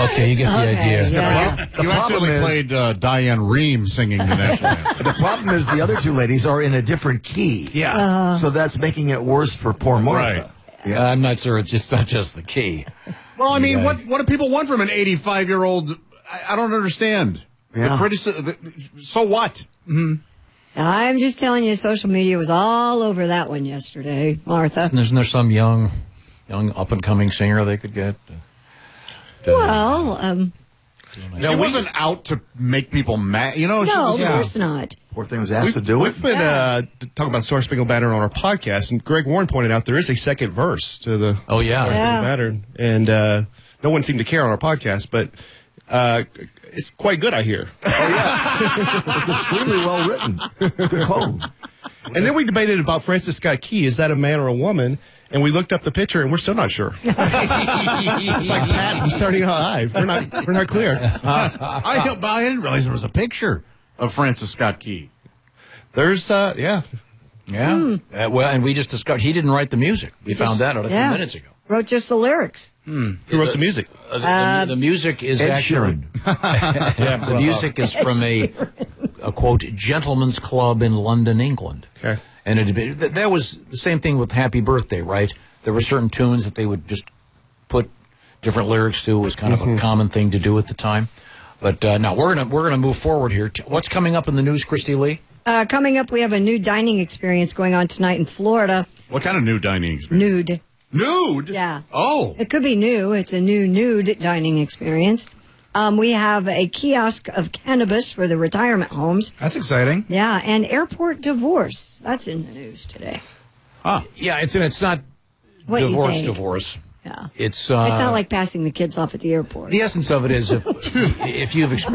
Okay, you get the idea. Yeah. You actually played Diane Rehm singing the national anthem. The problem is the other two ladies are in a different key. Yeah. So that's making it worse for poor Martha. Right. Yeah. I'm not sure it's not just the key. Well, I mean, what do people want from an 85-year-old? I don't understand. Yeah. The criticism. So what? I'm just telling you, social media was all over that one yesterday, Martha. Isn't there some young up-and-coming singer they could get? Well, She wasn't out to make people mad. You know, no, she of was, course not. Poor thing was asked to do it. We've been talking about Star Spangled Banner on our podcast, and Greg Warren pointed out there is a second verse to the Oh, yeah. Star Spangled Banner, and no one seemed to care on our podcast, but it's quite good, I hear. It's extremely well written. Good poem. And then we debated about Francis Scott Key. Is that a man or a woman? And we looked up the picture, and we're still not sure. It's like Pat from Starting Live. We're not clear. I didn't realize there was a picture of Francis Scott Key. There's Yeah. Well, and we just discovered he didn't write the music. We found that out a few minutes ago. Wrote just the lyrics. who wrote the music? The music is Ed actually Sheeran. the music is from a quote gentleman's club in London, England. Okay. And that was the same thing with Happy Birthday, right? There were certain tunes that they would just put different lyrics to. It was kind of a common thing to do at the time. But now we're gonna move forward here. What's coming up in the news, Christy Lee? Coming up, we have a new dining experience going on tonight in Florida. What kind of new dining experience? Nude. Nude? Yeah. Oh. It could be new. It's a new nude dining experience. We have a kiosk of cannabis for the retirement homes. That's exciting. Yeah, and airport divorce. That's in the news today. Yeah, it's not What do you think? divorce. Yeah. It's It's not like passing the kids off at the airport. the essence of it is if you've experienced